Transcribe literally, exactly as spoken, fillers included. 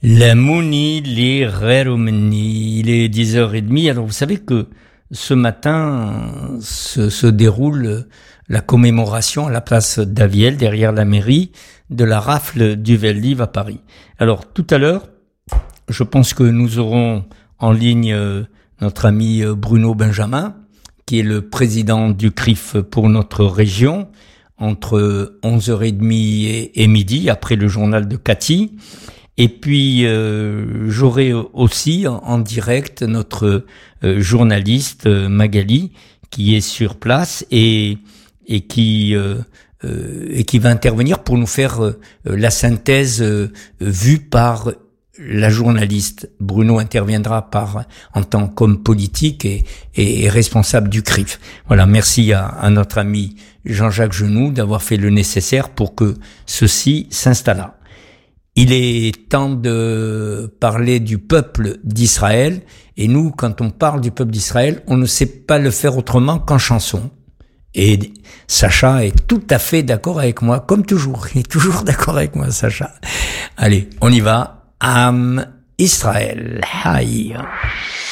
La Mouni, les Rerumni, il est dix heures trente. Alors vous savez que ce matin se, se déroule la commémoration à la place d'Aviel, derrière la mairie, de la rafle du Veldiv à Paris. Alors tout à l'heure, je pense que nous aurons en ligne euh, notre ami Bruno Benjamin, qui est le président du C R I F pour notre région, entre onze heures trente et, et midi, après le journal de Cathy. Et puis euh, j'aurai aussi en, en direct notre euh, journaliste euh, Magali, qui est sur place et et qui euh, euh, et qui va intervenir pour nous faire euh, la synthèse euh, vue par la journaliste. Bruno interviendra par en tant qu'homme politique et, et, et responsable du C R I F. Voilà, merci à, à notre ami Jean-Jacques Genoux d'avoir fait le nécessaire pour que ceci s'installât. Il est temps de parler du peuple d'Israël, et nous, quand on parle du peuple d'Israël, on ne sait pas le faire autrement qu'en chanson. Et Sacha est tout à fait d'accord avec moi, comme toujours. Il est toujours d'accord avec moi, Sacha. Allez, on y va. Am Israël. Haï.